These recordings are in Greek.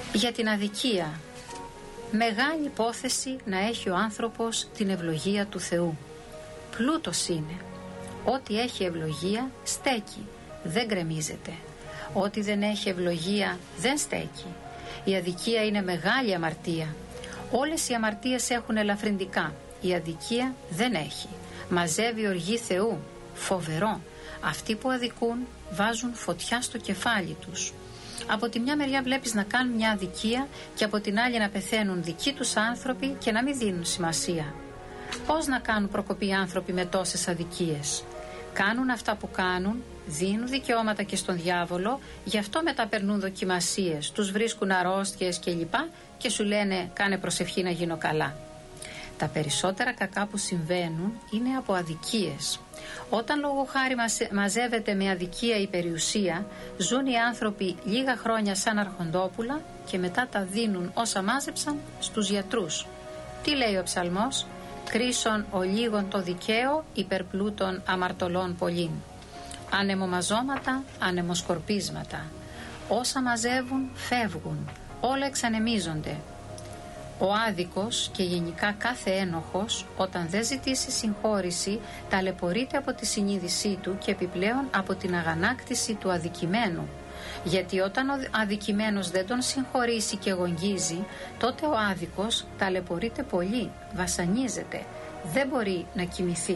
Για την αδικία. Μεγάλη υπόθεση να έχει ο άνθρωπος την ευλογία του Θεού. Πλούτος είναι. Ό,τι έχει ευλογία στέκει, δεν γκρεμίζεται. Ό,τι δεν έχει ευλογία δεν στέκει. Η αδικία είναι μεγάλη αμαρτία. Όλες οι αμαρτίες έχουν ελαφρυντικά. Η αδικία δεν έχει. Μαζεύει οργή Θεού. Φοβερό. Αυτοί που αδικούν βάζουν φωτιά στο κεφάλι τους. Από τη μια μεριά βλέπεις να κάνουν μια αδικία και από την άλλη να πεθαίνουν δικοί τους άνθρωποι και να μην δίνουν σημασία. Πώς να κάνουν προκοπή οι άνθρωποι με τόσες αδικίες? Κάνουν αυτά που κάνουν, δίνουν δικαιώματα και στον διάβολο, γι' αυτό μετά περνούν δοκιμασίες, τους βρίσκουν αρρώστιες κλπ. Και σου λένε κάνε προσευχή να γίνω καλά. Τα περισσότερα κακά που συμβαίνουν είναι από αδικίες. Όταν λόγω χάρη μαζεύεται με αδικία η περιουσία, ζουν οι άνθρωποι λίγα χρόνια σαν αρχοντόπουλα και μετά τα δίνουν όσα μάζεψαν στους γιατρούς. Τι λέει ο ψαλμός? Κρίσον ολίγων το δικαίο, υπερπλούτων αμαρτωλών πολλήν. Ανεμομαζώματα, ανεμοσκορπίσματα. Όσα μαζεύουν φεύγουν, όλα εξανεμίζονται. Ο άδικος και γενικά κάθε ένοχος, όταν δεν ζητήσει συγχώρηση, ταλαιπωρείται από τη συνείδησή του και επιπλέον από την αγανάκτηση του αδικημένου. Γιατί όταν ο αδικημένος δεν τον συγχωρήσει και γογγίζει, τότε ο άδικος ταλαιπωρείται πολύ, βασανίζεται, δεν μπορεί να κοιμηθεί.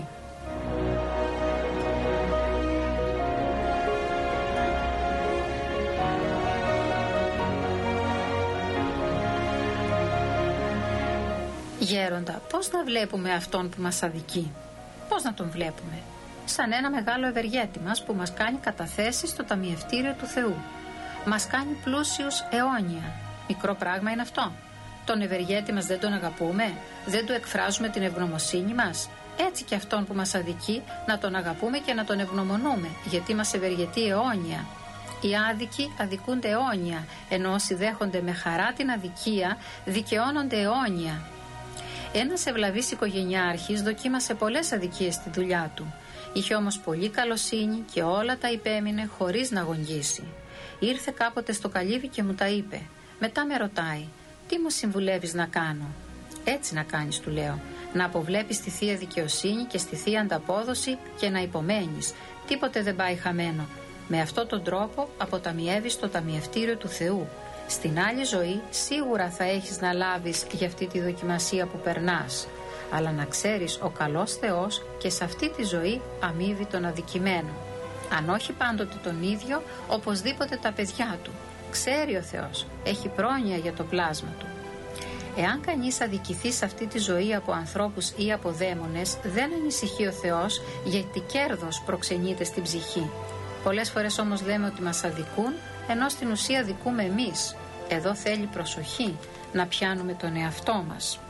Γέροντα, πώς να βλέπουμε αυτόν που μας αδικεί? Πώς να τον βλέπουμε? Σαν ένα μεγάλο ευεργέτη μας που μας κάνει καταθέσεις στο ταμιευτήριο του Θεού. Μας κάνει πλούσιους αιώνια. Μικρό πράγμα είναι αυτό? Τον ευεργέτη μας δεν τον αγαπούμε? Δεν του εκφράζουμε την ευγνωμοσύνη μας? Έτσι και αυτόν που μας αδικεί να τον αγαπούμε και να τον ευγνωμονούμε, γιατί μας ευεργετεί αιώνια. Οι άδικοι αδικούνται αιώνια, ενώ όσοι δέχονται με χαρά την αδικία δικαιώνονται αιώνια. Ένας ευλαβής οικογενειάρχης δοκίμασε πολλές αδικίες στη δουλειά του. Είχε όμως πολύ καλοσύνη και όλα τα υπέμεινε χωρίς να γογγίσει. Ήρθε κάποτε στο καλύβι και μου τα είπε. Μετά με ρωτάει, τι μου συμβουλεύεις να κάνω? Έτσι να κάνεις, του λέω. Να αποβλέπεις τη θεία δικαιοσύνη και στη θεία ανταπόδοση και να υπομένεις. Τίποτε δεν πάει χαμένο. Με αυτόν τον τρόπο αποταμιεύεις το ταμιευτήριο του Θεού. Στην άλλη ζωή σίγουρα θα έχεις να λάβεις για αυτή τη δοκιμασία που περνάς. Αλλά να ξέρεις, ο καλός Θεός και σε αυτή τη ζωή αμείβει τον αδικημένο. Αν όχι πάντοτε τον ίδιο, οπωσδήποτε τα παιδιά του. Ξέρει ο Θεός, έχει πρόνοια για το πλάσμα του. Εάν κανείς αδικηθεί σε αυτή τη ζωή από ανθρώπους ή από δαίμονες, δεν ανησυχεί ο Θεός, γιατί κέρδος προξενείται στην ψυχή. Πολλές φορές όμως λέμε ότι μας αδικούν, ενώ στην ουσία δικούμε εμείς. Εδώ θέλει προσοχή να πιάνουμε τον εαυτό μας.